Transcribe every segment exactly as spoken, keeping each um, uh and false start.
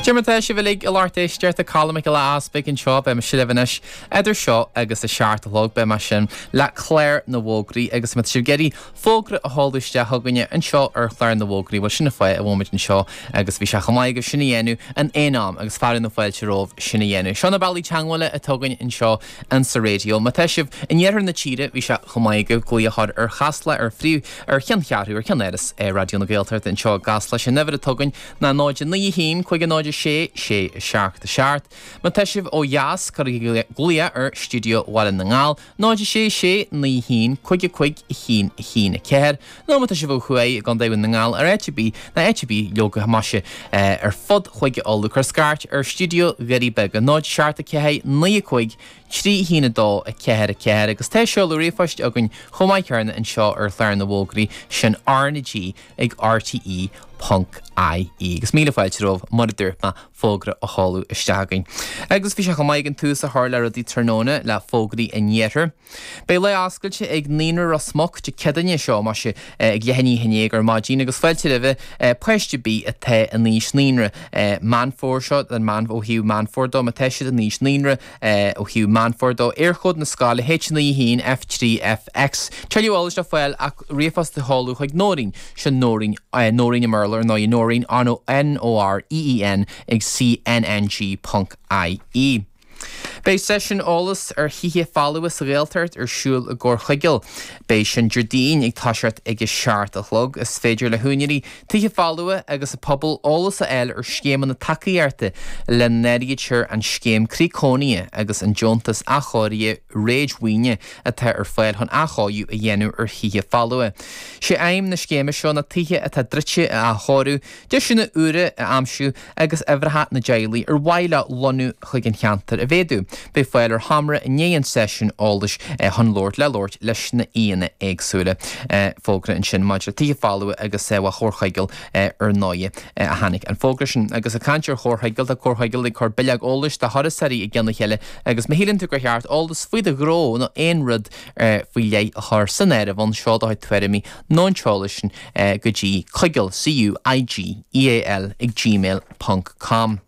Jimmerta si bhfuil ag ilartéisteart a colm go le aspaig an seo be me silevanis idir seo agus a seaartalóg be mar sin le Claire na Bhógraí agus mit si geirí fógra a háúiste thuganne an seo ar Claire na Bhógraí bhil sinna fáil a bhmid an seo agus bhí se chamáid go sinna dhéanú an éam agus fearan na fáil seróh sinna dhéanú. Seanna bailí teanghile a tugann an seo an sa réo. Ma teisih in dhéar na tíre bhí se chamáid go goíthad ar chasla ar friú ar cheanchearú ar cheannéras é radio na Gaeltart an seo gasla sin never a tugann na náid na hín chuig an náid sé sé seach de seart. Ma teisih ó jas chu glia ar studio Wallen na ngáil. Náid sé sé na hín chuig chuig hín hín a ceir. No ma teisih ó chué gan daibh na ngáil ar H B na H B logo hamáise ar fod chuig áú chu scart ar studio very beg a náid seart a cehé na chuig trí hína dó a ceir a ceir agus te seo le réfast agann chomáid cearna an seo ar Claire na Bhógraí sin R N G ag R T E Punk I E. Agus míle fáilte roh mar dúirtna fógra a háú isteagain. Agus bhí se chomáid an tús a thar le a dí tróna le fógraí a nnéair. Bé le ascailte ag níonar a smoc de cedanne seo mar se ag dhéhaní hinnéag ar mádín agus fáilte leh pleiste bí a the a níos níonra Manfór seo an man ó hiú Manfór dó a teisiad a níos níonra ó hiú Manfór dó ar chud na scála H na hín F three F X. Teiliúáis le fáil ach riafas de háú chuig nóring sin nóring nóring a Merler nó i nóring an N O R E E N ag C N N G Punk I E. Bei session ólas ar híthe fáluas a réaltart ar siúl a gcór chuigil. Bei sin Jardín ag táisiart ag is seart a chlog is féidir le húnirí títhe fálua agus a pobl ólas a eil ar scéman na tacaíarta le nériidseir an scéim crícónia agus an jontas achóirí réidhhuine a the ar fáil chun acháú a dhéanú ar híthe fálua. sé aim na scéime seo na títhe a tá drite a achóú de sinna ure a amsú agus ehrathe na déalaí ar bhaile lonú chuig an cheantar a bhéadú. Bei fáil ar hamra in néan session áldais chun Lord le Lord leis na íana agsúla fógra an sin maidir tí fáú agus seha chórchaigil ar náide a hanig an fógra sin agus a cantir chórchaigil a chórchaigil i chu beag ólis de harasaí i gceanna cheile agus méhélann tú go cheart álas faoid a gró nó éon rud faoi lé a th sannéir a bhain seo a tuairimí nónseála sin go dtí chuigil C U I G E A L ag gmail dot com.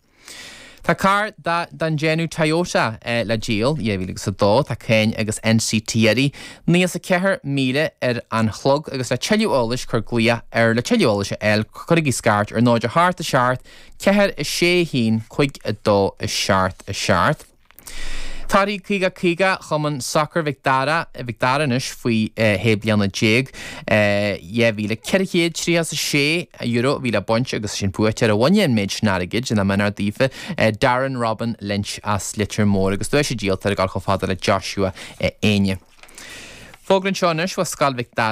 Tá car dan génú Toyota le díal, dhéhhílagus a dó, tá céin agus N C T arí, níos a ceithir míle ar an chlog agus le teiliúolais chur glia ar le teiliúolais eil chuigí scart ar náid a háart a seart, ceithir is sé hín chuig a dó is seart a seart. Táí chuige chuige chuman soccer Vicdara Vicdaranis faoi héblianna déag dhéhhíle ceirchéad trí a sé euro bhíle buint agus sin putear a bhain méid snárigiid in manar dífa Darren Robin Lynch as litir mór agus dúis sé díaltar a gáil cho fáda le Joshua aine. Fógrann seonis was scal Vicdara